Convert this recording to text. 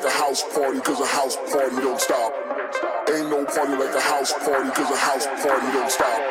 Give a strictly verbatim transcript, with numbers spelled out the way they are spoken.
like a house party, cause a house party don't stop. Ain't no party like a house party, cause a house party don't stop.